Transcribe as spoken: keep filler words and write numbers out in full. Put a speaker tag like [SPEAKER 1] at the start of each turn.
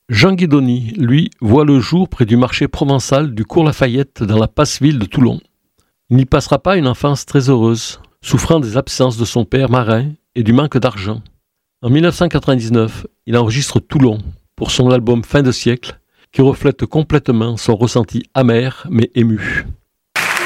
[SPEAKER 1] Jean Guidoni, lui, voit le jour près du marché provençal du cours Lafayette dans la Passe-Ville de Toulon. Il n'y passera pas une enfance très heureuse, souffrant des absences de son père marin et du manque d'argent. En dix-neuf cent quatre-vingt-dix-neuf, il enregistre Toulon pour son album Fin de siècle, qui reflète complètement son ressenti amer mais ému.